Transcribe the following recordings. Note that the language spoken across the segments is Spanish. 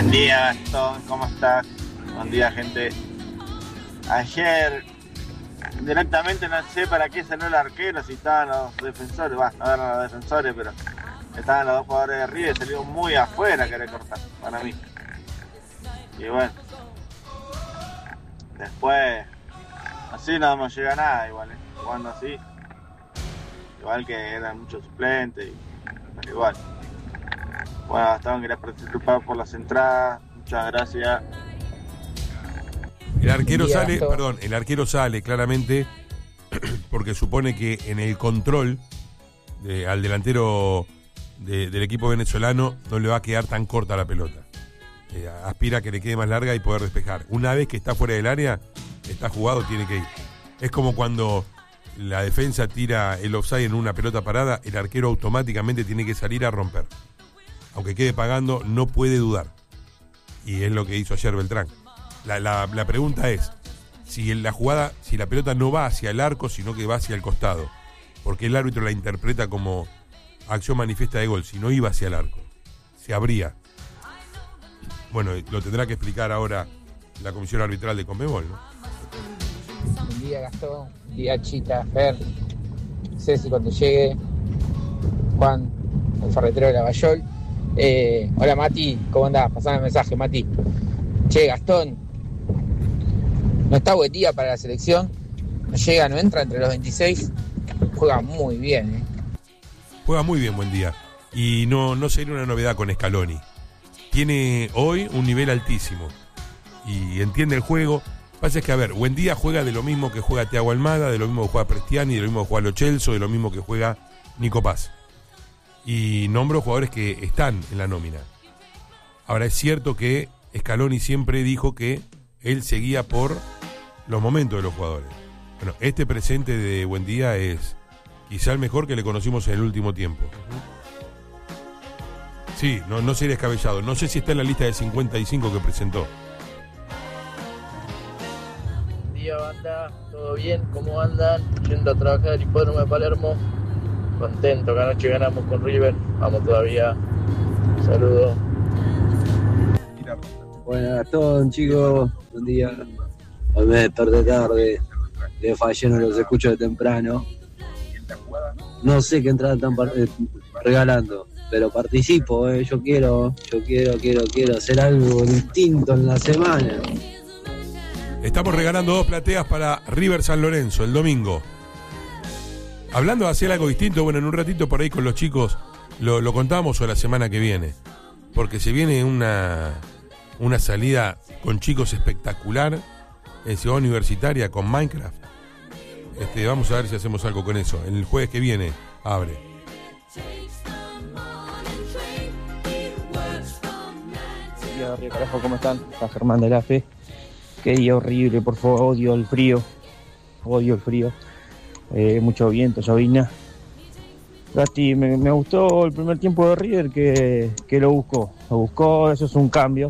Buen día, Gastón, ¿cómo estás? Buen día, gente. Ayer directamente no sé para qué salió el arquero, si estaban los defensores, no eran los defensores, pero estaban los dos jugadores de arriba y salió muy afuera querer cortar, para mí. Y bueno, después así no vamos a llegar a nada igual, jugando así. Igual que eran muchos suplentes, pero igual. Bueno, Gastón, quería participar por las entradas, muchas gracias. El arquero sale claramente porque supone que en el control al delantero del equipo venezolano no le va a quedar tan corta la pelota. Aspira a que le quede más larga y poder despejar. Una vez que está fuera del área, está jugado, tiene que ir. Es como cuando la defensa tira el offside en una pelota parada, el arquero automáticamente tiene que salir a romper. Aunque quede pagando, no puede dudar. Y es lo que hizo ayer Beltrán. La pregunta es, si la pelota no va hacia el arco, sino que va hacia el costado, porque el árbitro la interpreta como acción manifiesta de gol, si no iba hacia el arco, se abría. Bueno, lo tendrá que explicar ahora la comisión arbitral de Conmebol, ¿no? Buen día, Gastón. Buen día, Chita, Fer, Ceci cuando llegue, Juan, el ferretero de Lavallol. Hola, Mati, ¿cómo andás? Pasame el mensaje, Mati. Che, Gastón, no está buen día para la selección, no llega, no entra entre los 26, juega muy bien, Juega muy bien, buen día. Y no sería una novedad con Scaloni. Tiene hoy un nivel altísimo y entiende el juego. Pasa es que, buen día juega de lo mismo que juega Thiago Almada, de lo mismo que juega Prestiani, de lo mismo que juega Lo Celso, de lo mismo que juega Nico Paz. Y nombro jugadores que están en la nómina. Ahora, es cierto que Scaloni siempre dijo que él seguía por los momentos de los jugadores. Bueno, este presente de Buendía es quizá el mejor que le conocimos en el último tiempo. Sí, no sería descabellado. No sé si está en la lista de 55 que presentó. Buen día, banda. ¿Todo bien? ¿Cómo andan? Yendo a trabajar al hipódromo de Palermo. Contento que anoche ganamos con River. Vamos todavía. Saludos. Buenas, Gastón, chicos. Buen día. Hoy me desperté tarde. Le fallé, no los escucho de temprano. No sé qué entrada están regalando, pero participo, Yo quiero hacer algo distinto en la semana. Estamos regalando 2 plateas para River San Lorenzo el domingo. Hablando de hacer algo distinto, bueno, en un ratito por ahí con los chicos lo contamos o la semana que viene, porque se viene una salida con chicos espectacular en Ciudad Universitaria con Minecraft. Vamos a ver si hacemos algo con eso. El jueves que viene abre. Buen día, carajo, ¿cómo están? Está Germán de la Fe. Qué día horrible, por favor, odio el frío. Mucho viento, llovizna. Gasti, me gustó el primer tiempo de River que lo buscó, eso es un cambio.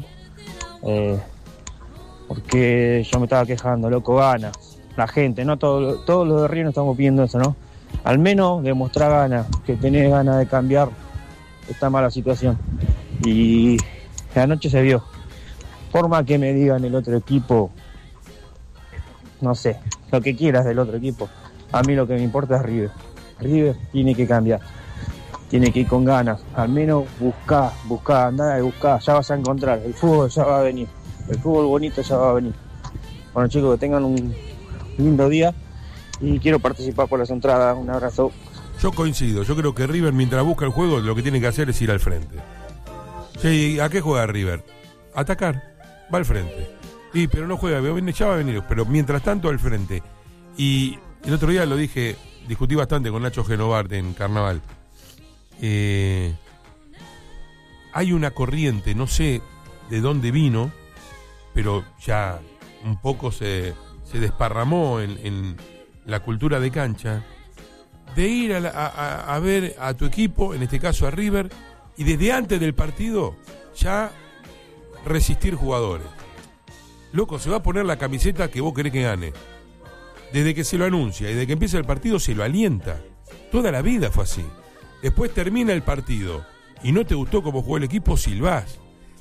Porque yo me estaba quejando, loco, ganas. La gente, no todos los de River no estamos pidiendo eso, ¿no? Al menos demostrar ganas, que tenés ganas de cambiar esta mala situación. Y anoche se vio. Forma que me digan el otro equipo, no sé, lo que quieras del otro equipo. A mí lo que me importa es River. River tiene que cambiar. Tiene que ir con ganas. Al menos buscar, andar y buscar. Ya vas a encontrar. El fútbol ya va a venir. El fútbol bonito ya va a venir. Bueno, chicos, que tengan un lindo día. Y quiero participar por las entradas. Un abrazo. Yo coincido. Yo creo que River, mientras busca el juego, lo que tiene que hacer es ir al frente. Sí, ¿a qué juega River? Atacar. Va al frente. Sí, pero no juega. Ya va a venir. Pero mientras tanto, al frente. Y el otro día lo dije, discutí bastante con Nacho Genovart en Carnaval. Hay una corriente, no sé de dónde vino, pero ya un poco se desparramó en la cultura de cancha, de ir a ver a tu equipo, en este caso a River, y desde antes del partido ya resistir jugadores. Loco, se va a poner la camiseta que vos querés que gane. Desde que se lo anuncia y desde que empieza el partido se lo alienta. Toda la vida fue así. Después termina el partido y no te gustó cómo jugó el equipo, silbás.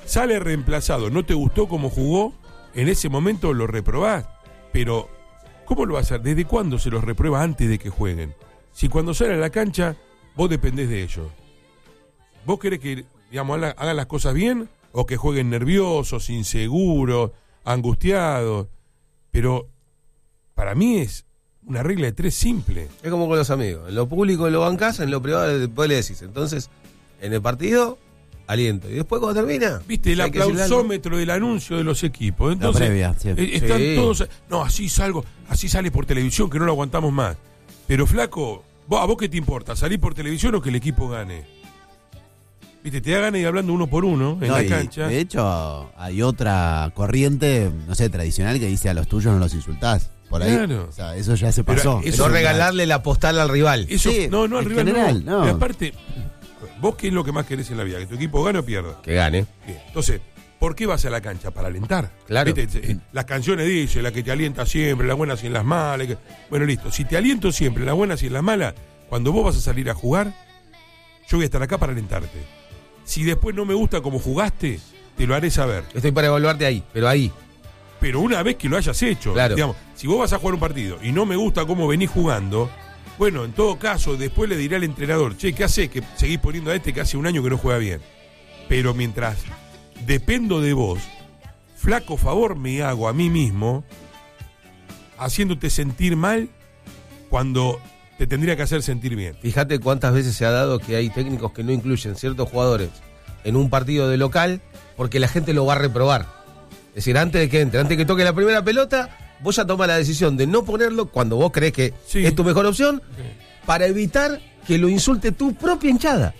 sale reemplazado, no te gustó cómo jugó, en ese momento lo reprobás, pero ¿cómo lo vas a hacer? ¿Desde cuándo se los reprueba antes de que jueguen? Si cuando salen a la cancha, vos dependés de ellos. ¿Vos querés que, digamos, hagan las cosas bien o que jueguen nerviosos, inseguros, angustiados? Pero para mí es una regla de 3 simple. Es como con los amigos. En lo público lo bancás, en lo privado después le decís. Entonces, en el partido, aliento. Y después cuando termina... Viste, el aplausómetro del anuncio de los equipos. Entonces, la previa, sí. Están todos... No, así sale por televisión, que no lo aguantamos más. Pero flaco, ¿a vos qué te importa? ¿Salir por televisión o que el equipo gane? Viste, te da ganas de ir hablando uno por uno en la cancha. De hecho, hay otra corriente, no sé, tradicional, que dice: a los tuyos no los insultás. Por ahí, claro. O sea, eso ya se pasó. No regalarle la postal al rival. Eso, sí, no, al rival general, no. Y aparte, ¿vos qué es lo que más querés en la vida? ¿Que tu equipo gane o pierda? Que gane. Bien. Entonces, ¿por qué vas a la cancha? Para alentar. Claro. ¿Viste? Las canciones dicen, la que te alienta siempre, las buenas y en las malas. Bueno, listo. Si te aliento siempre, las buenas y en las malas, cuando vos vas a salir a jugar, yo voy a estar acá para alentarte. Si después no me gusta cómo jugaste, te lo haré saber. Estoy para evaluarte ahí, pero ahí. Pero una vez que lo hayas hecho, claro. Digamos, si vos vas a jugar un partido y no me gusta cómo venís jugando, bueno, en todo caso, después le diré al entrenador: che, ¿qué hace que seguís poniendo a este que hace un año que no juega bien? Pero mientras dependo de vos, flaco favor me hago a mí mismo haciéndote sentir mal cuando te tendría que hacer sentir bien. Fíjate cuántas veces se ha dado que hay técnicos que no incluyen ciertos jugadores en un partido de local porque la gente lo va a reprobar. Es decir, antes de que entre, antes de que toque la primera pelota, vos ya tomás la decisión de no ponerlo cuando vos crees que es tu mejor opción, para evitar que lo insulte tu propia hinchada.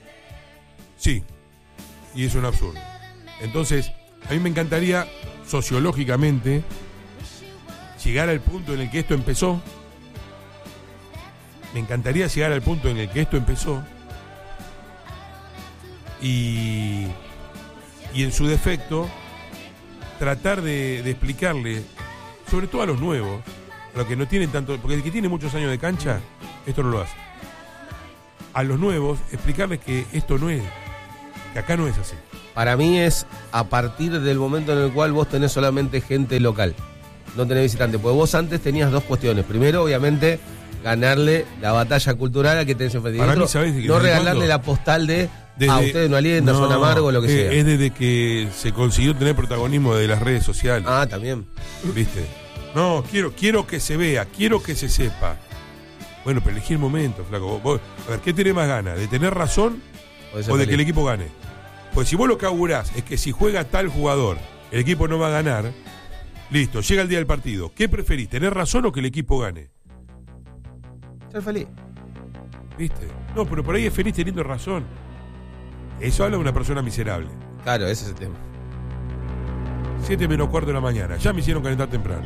Sí, y es un absurdo. Entonces, a mí me encantaría, sociológicamente, llegar al punto en el que esto empezó. Me encantaría llegar al punto en el que esto empezó y en su defecto tratar de explicarle, sobre todo a los nuevos, a los que no tienen tanto, porque el que tiene muchos años de cancha, esto no lo hace. A los nuevos, explicarles que esto no es, que acá no es así. Para mí es a partir del momento en el cual vos tenés solamente gente local, no tenés visitante, porque vos antes tenías 2 cuestiones. Primero, obviamente, ganarle la batalla cultural a que tenés enfrente. Para mí, ¿sabés? No regalarle la postal de ustedes no alientan, son amargos, lo que sea. Es desde que se consiguió tener protagonismo de las redes sociales. Ah, también. ¿Viste? No, quiero que se vea, quiero que se sepa. Bueno, pero elegí el momento, flaco. Vos, a ver, ¿qué tenés más ganas? ¿De tener razón o de que el equipo gane? Pues si vos lo que augurás es que si juega tal jugador, el equipo no va a ganar, listo, llega el día del partido. ¿Qué preferís, tener razón o que el equipo gane? Ser feliz. ¿Viste? No, pero por ahí es feliz teniendo razón. Eso habla de una persona miserable. Claro, ese es el tema. 7 menos cuarto de la mañana. Ya me hicieron calentar temprano.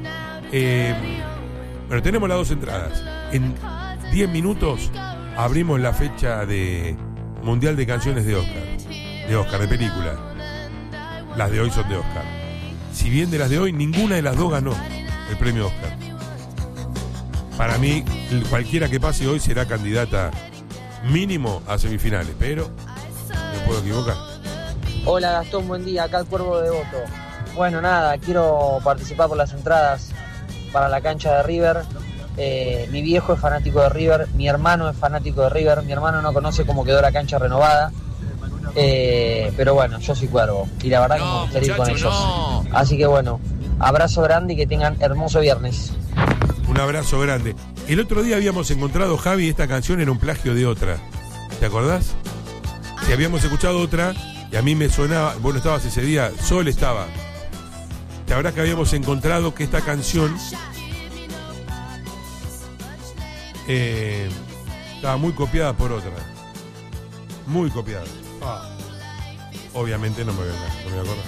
Bueno, tenemos las 2 entradas. En 10 minutos abrimos la fecha de Mundial de Canciones de Oscar. De película. Las de hoy son de Oscar. Si bien de las de hoy, ninguna de las 2 ganó el premio Oscar. Para mí, cualquiera que pase hoy será candidata mínimo a semifinales, pero me puedo equivocar. Hola Gastón, buen día, acá el Cuervo de Devoto. Bueno, nada, quiero participar por las entradas para la cancha de River. Mi viejo es fanático de River, mi hermano es fanático de River, mi hermano no conoce cómo quedó la cancha renovada. Pero bueno, yo soy Cuervo y la verdad que me gustaría ir con ellos. Así que bueno, abrazo grande y que tengan hermoso viernes. Un abrazo grande. El otro día habíamos encontrado, Javi, esta canción era un plagio de otra. ¿Te acordás? Que habíamos escuchado otra y a mí me sonaba, vos no estabas ese día, Sol estaba. ¿Te acordás que habíamos encontrado que esta canción estaba muy copiada por otra? Muy copiada. Obviamente no me voy a acordar.